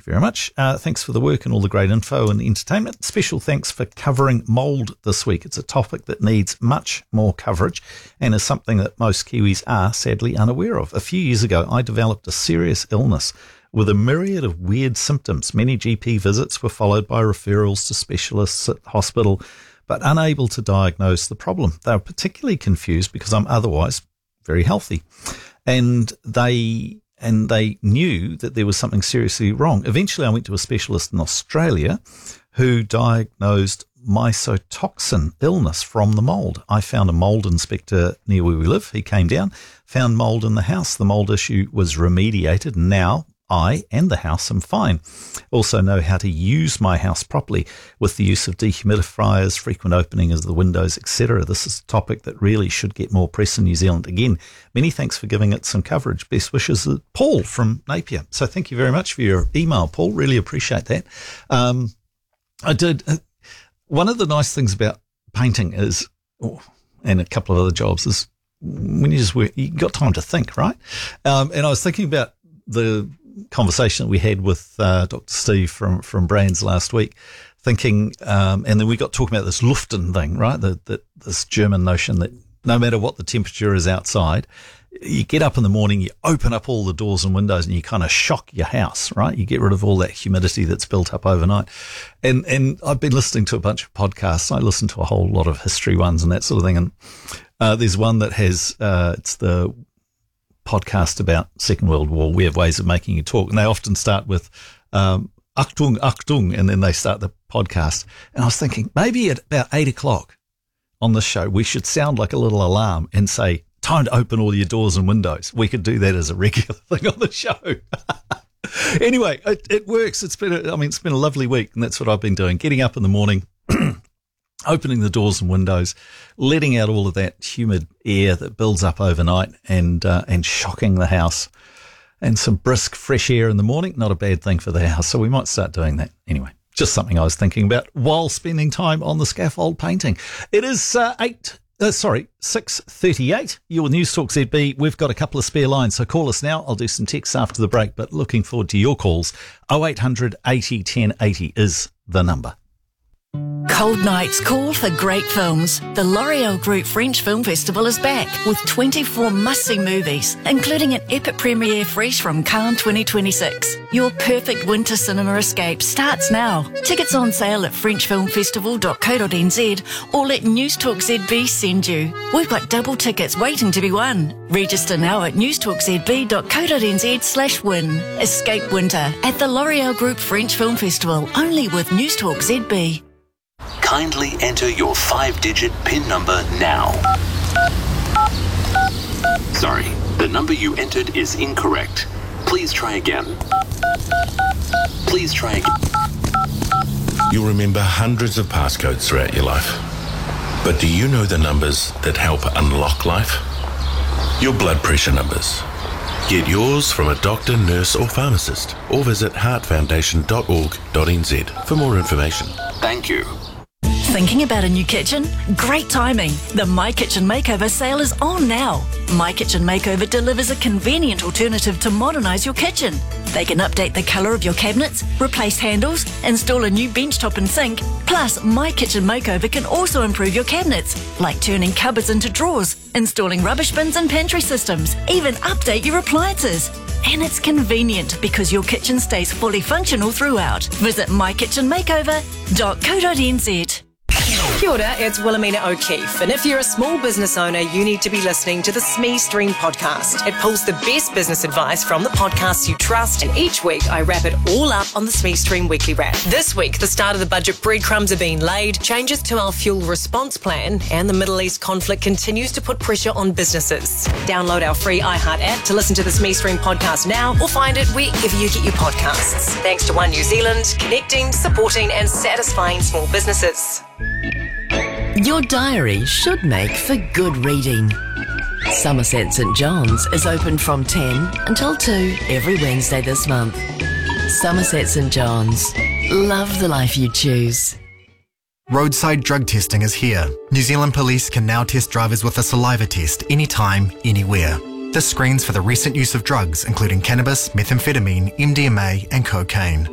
you very much. Thanks for the work and all the great info and entertainment. Special thanks for covering mould this week. It's a topic that needs much more coverage and is something that most Kiwis are sadly unaware of. A few years ago, I developed a serious illness with a myriad of weird symptoms. Many GP visits were followed by referrals to specialists at hospital, but unable to diagnose the problem. They were particularly confused because I'm otherwise very healthy. And they knew that there was something seriously wrong. Eventually, I went to a specialist in Australia who diagnosed mycotoxin illness from the mould. I found a mould inspector near where we live. He came down, found mould in the house. The mould issue was remediated, and now I and the house am fine. Also know how to use my house properly with the use of dehumidifiers, frequent opening of the windows, etc. This is a topic that really should get more press in New Zealand. Again, many thanks for giving it some coverage. Best wishes, Paul from Napier. So thank you very much for your email, Paul. Really appreciate that. One of the nice things about painting is, and a couple of other jobs, is when you just work, you got time to think, right? And I was thinking about the conversation that we had with Dr. Steve from Brands last week, thinking, and then we got talking about this Luften thing, right? That this German notion that no matter what the temperature is outside, you get up in the morning, you open up all the doors and windows, and you kind of shock your house, right? You get rid of all that humidity that's built up overnight. And I've been listening to a bunch of podcasts. I listen to a whole lot of history ones and that sort of thing. And there's one that has it's the podcast about Second World War. We have ways of making you talk, and they often start with Achtung, Achtung, and then they start the podcast. And I was thinking maybe at about 8:00 on this show, we should sound like a little alarm and say, time to open all your doors and windows. We could do that as a regular thing on the show. Anyway, it works. It's been a lovely week, and that's what I've been doing. Getting up in the morning, opening the doors and windows, letting out all of that humid air that builds up overnight, and shocking the house. And some brisk, fresh air in the morning, not a bad thing for the house. So we might start doing that. Anyway, just something I was thinking about while spending time on the scaffold painting. It is 6:38. Your News Talk ZB. We've got a couple of spare lines, so call us now. I'll do some texts after the break, but looking forward to your calls. 0800 80 1080 is the number. Cold nights call for great films. The L'Oreal Group French Film Festival is back with 24 must-see movies, including an epic premiere fresh from Cannes 2026. Your perfect winter cinema escape starts now. Tickets on sale at frenchfilmfestival.co.nz or let News Talk ZB send you. We've got double tickets waiting to be won. Register now at newstalkzb.co.nz/win. Escape winter at the L'Oreal Group French Film Festival, only with News Talk ZB. Kindly enter your 5-digit PIN number now. Sorry, the number you entered is incorrect. Please try again. Please try again. You'll remember hundreds of passcodes throughout your life. But do you know the numbers that help unlock life? Your blood pressure numbers. Get yours from a doctor, nurse or pharmacist, or visit heartfoundation.org.nz for more information. Thank you. Thinking about a new kitchen? Great timing. The My Kitchen Makeover sale is on now. My Kitchen Makeover delivers a convenient alternative to modernise your kitchen. They can update the colour of your cabinets, replace handles, install a new benchtop and sink. Plus, My Kitchen Makeover can also improve your cabinets, like turning cupboards into drawers, installing rubbish bins and pantry systems, even update your appliances. And it's convenient because your kitchen stays fully functional throughout. Visit mykitchenmakeover.co.nz. Kia ora, it's Wilhelmina O'Keefe, and if you're a small business owner, you need to be listening to the SME Stream podcast. It pulls the best business advice from the podcasts you trust, and each week I wrap it all up on the SME Stream Weekly Wrap. This week, the start of the budget breadcrumbs are being laid, changes to our fuel response plan, and the Middle East conflict continues to put pressure on businesses. Download our free iHeart app to listen to the SME Stream podcast now, or find it wherever you get your podcasts. Thanks to One New Zealand, connecting, supporting and satisfying small businesses. Your diary should make for good reading. Somerset St John's is open from 10 until 2 every Wednesday this month. Somerset St John's. Love the life you choose. Roadside drug testing is here. New Zealand Police can now test drivers with a saliva test anytime, anywhere. This screens for the recent use of drugs, including cannabis, methamphetamine, MDMA and cocaine.